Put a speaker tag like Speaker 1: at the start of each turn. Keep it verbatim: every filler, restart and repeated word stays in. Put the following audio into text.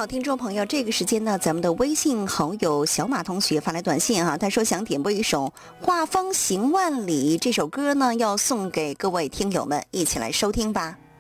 Speaker 1: 好，听众朋友，这个时间呢，咱们的微信好友小马同学发来短信哈、啊，他说想点播一首《画风行万里》这首歌呢，要送给各位听友们，一起来收听吧。